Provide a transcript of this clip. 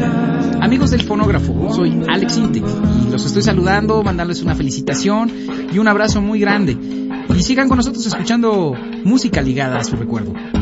Amigos del fonógrafo, soy Alex Intec y los estoy saludando, mandándoles una felicitación y un abrazo muy grande. Y sigan con nosotros escuchando música ligada a su recuerdo.